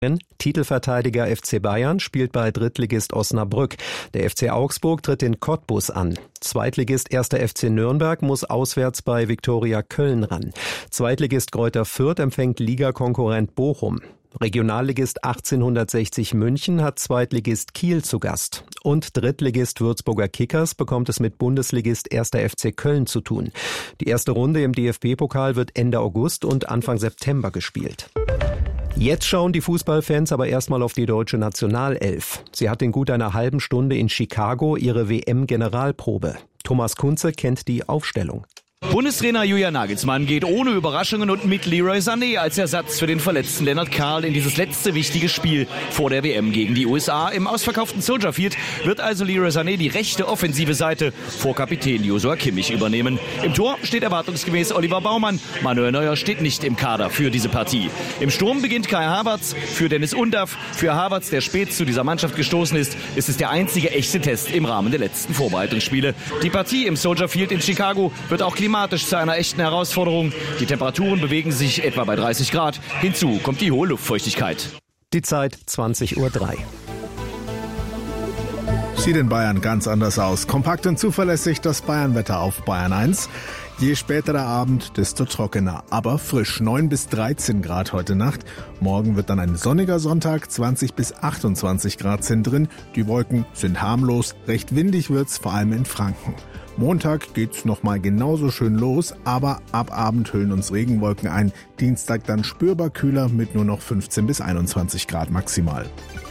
Titelverteidiger FC Bayern spielt bei Drittligist Osnabrück. Der FC Augsburg tritt in Cottbus an. Zweitligist 1. FC Nürnberg muss auswärts bei Viktoria Köln ran. Zweitligist Greuther Fürth empfängt Ligakonkurrent Bochum. Regionalligist 1860 München hat Zweitligist Kiel zu Gast. Und Drittligist Würzburger Kickers bekommt es mit Bundesligist 1. FC Köln zu tun. Die erste Runde im DFB-Pokal wird Ende August und Anfang September gespielt. Jetzt schauen die Fußballfans aber erstmal auf die deutsche Nationalelf. Sie hat in gut einer halben Stunde in Chicago ihre WM-Generalprobe. Thomas Kunze kennt die Aufstellung. Bundestrainer Julian Nagelsmann geht ohne Überraschungen und mit Leroy Sané als Ersatz für den verletzten Lennart Karl in dieses letzte wichtige Spiel vor der WM gegen die USA. Im ausverkauften Soldier Field wird also Leroy Sané die rechte offensive Seite vor Kapitän Joshua Kimmich übernehmen. Im Tor steht erwartungsgemäß Oliver Baumann. Manuel Neuer steht nicht im Kader für diese Partie. Im Sturm beginnt Kai Havertz für Dennis Undaff. Für Havertz, der spät zu dieser Mannschaft gestoßen ist es der einzige echte Test im Rahmen der letzten Vorbereitungsspiele. Die Partie im Soldier Field in Chicago wird auch klimatisch zu einer echten Herausforderung. Die Temperaturen bewegen sich etwa bei 30 Grad. Hinzu kommt die hohe Luftfeuchtigkeit. Die Zeit 20:03 Uhr. Sieht in Bayern ganz anders aus. Kompakt und zuverlässig das Bayernwetter auf Bayern 1. Je später der Abend, desto trockener, aber frisch. 9 bis 13 Grad heute Nacht. Morgen wird dann ein sonniger Sonntag, 20 bis 28 Grad sind drin. Die Wolken sind harmlos, recht windig wird's, vor allem in Franken. Montag geht's nochmal genauso schön los, aber ab Abend hüllen uns Regenwolken ein. Dienstag dann spürbar kühler mit nur noch 15 bis 21 Grad maximal.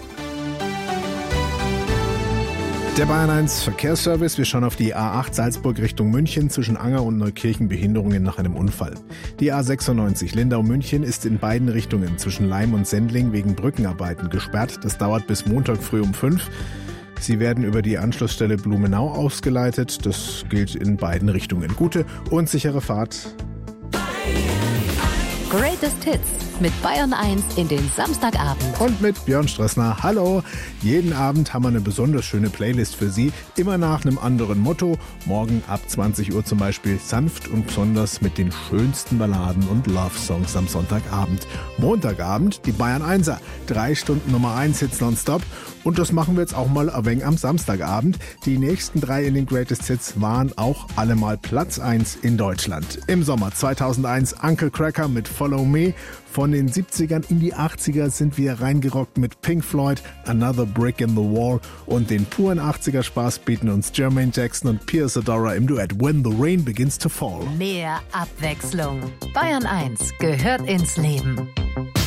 Der Bayern 1 Verkehrsservice. Wir schauen auf die A8 Salzburg Richtung München zwischen Anger und Neukirchen Behinderungen nach einem Unfall. Die A96 Lindau-München ist in beiden Richtungen zwischen Laim und Sendling wegen Brückenarbeiten gesperrt. Das dauert bis Montag früh um 5. Sie werden über die Anschlussstelle Blumenau ausgeleitet. Das gilt in beiden Richtungen. Gute und sichere Fahrt. Greatest Hits mit Bayern 1 in den Samstagabend. Und mit Björn Stressner. Hallo. Jeden Abend haben wir eine besonders schöne Playlist für Sie. Immer nach einem anderen Motto. Morgen ab 20 Uhr zum Beispiel sanft und besonders mit den schönsten Balladen und Love-Songs am Sonntagabend. Montagabend die Bayern 1er. 3 Stunden Nummer 1 Hits nonstop. Und das machen wir jetzt auch mal ein wenig am Samstagabend. Die nächsten 3 in den Greatest Hits waren auch alle mal Platz 1 in Deutschland. Im Sommer 2001 Uncle Cracker mit Follow Me. Von den 70ern in die 80er sind wir reingerockt mit Pink Floyd, Another Brick in the Wall. Und den puren 80er Spaß bieten uns Jermaine Jackson und Piers Adora im Duett When the Rain Begins to Fall. Mehr Abwechslung. Bayern 1 gehört ins Leben.